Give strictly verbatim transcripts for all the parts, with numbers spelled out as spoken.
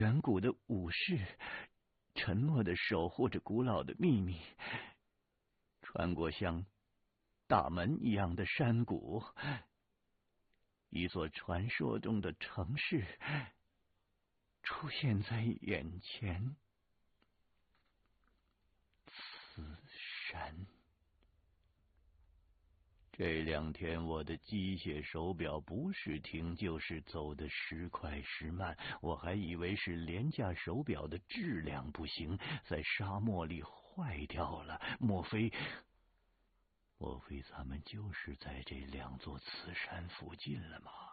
远古的武士沉默地守护着古老的秘密，穿过像大门一样的山谷，一座传说中的城市出现在眼前。此山。这两天我的机械手表不是停就是走的时快时慢，我还以为是廉价手表的质量不行，在沙漠里坏掉了。莫非莫非咱们就是在这两座此山附近了吗？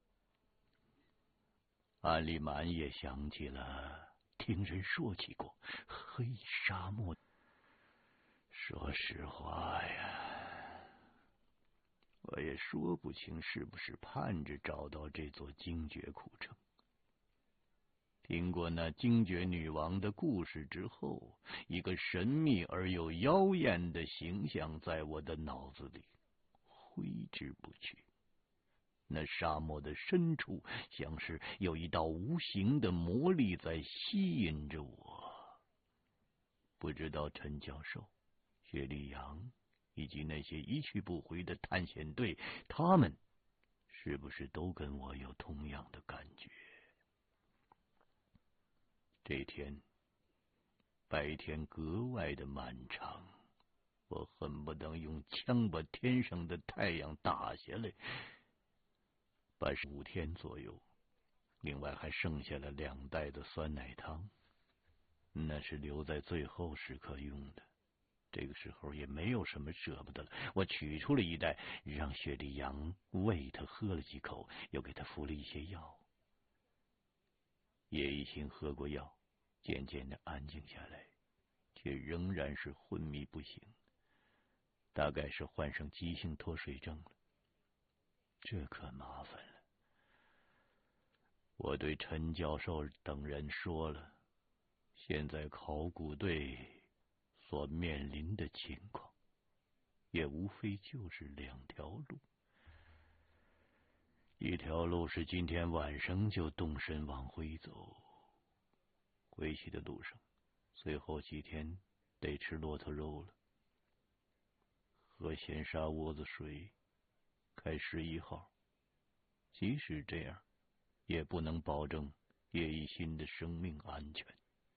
安利满也想起了听人说起过黑沙漠。说实话呀，我也说不清是不是盼着找到这座精绝古城。听过那精绝女王的故事之后，一个神秘而又妖艳的形象在我的脑子里挥之不去。那沙漠的深处，像是有一道无形的魔力在吸引着我。不知道陈教授、薛立阳以及那些一去不回的探险队，他们是不是都跟我有同样的感觉？这天白天格外的漫长，我恨不得用枪把天上的太阳打下来。八十五天左右，另外还剩下了两袋的酸奶汤，那是留在最后时刻用的。这个时候也没有什么舍不得了，我取出了一袋，让薛立阳喂他喝了几口，又给他服了一些药。叶一新喝过药，渐渐的安静下来，却仍然是昏迷不醒，大概是患上急性脱水症了。这可麻烦了。我对陈教授等人说了，现在考古队所面临的情况，也无非就是两条路。一条路是今天晚上就动身往回走，回去的路上，最后几天得吃骆驼肉了，喝咸沙窝子水，开十一号。即使这样，也不能保证叶一新的生命安全。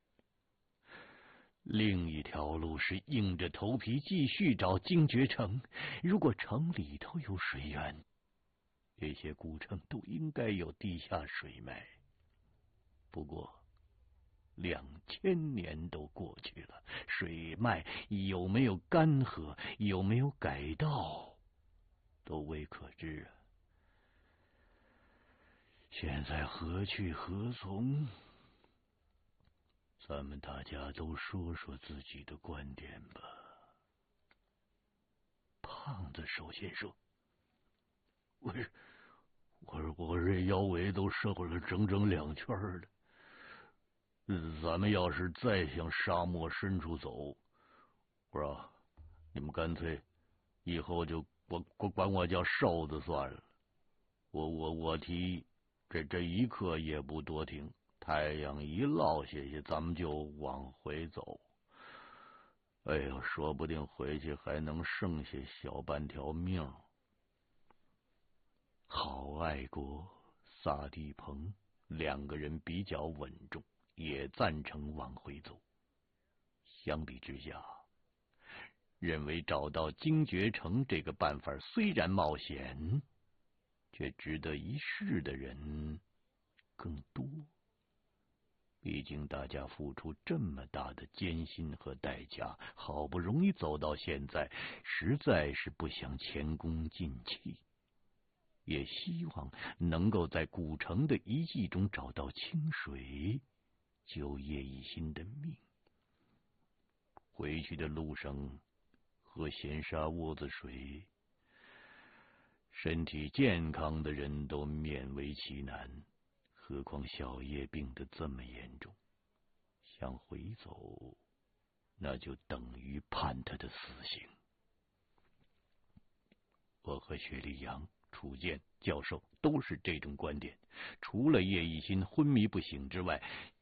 另一条路是硬着头皮继续找精绝城，如果城里头有水源，这些古城都应该有地下水脉。不过两千年都过去了，水脉有没有干涸，有没有改道，都未可知啊。现在何去何从？咱们大家都说说自己的观点吧。胖子首先说：“我我我这腰围都瘦了整整两圈了。咱们要是再向沙漠深处走，我说你们干脆以后就管管我叫瘦子算了。我我我提这这一刻也不多停。”太阳一落下去，咱们就往回走。哎呦，说不定回去还能剩下小半条命。郝爱国、撒地鹏两个人比较稳重，也赞成往回走。相比之下，认为找到精绝城这个办法虽然冒险，却值得一试的人更多。毕竟大家付出这么大的艰辛和代价，好不容易走到现在，实在是不想前功尽弃，也希望能够在古城的遗迹中找到清水，救叶一新的命。回去的路上喝咸沙窝子水，身体健康的人都勉为其难，何况小叶病得这么严重，想回走，那就等于判他的死刑。我和薛立阳、楚健教授都是这种观点。除了叶一新昏迷不醒之外，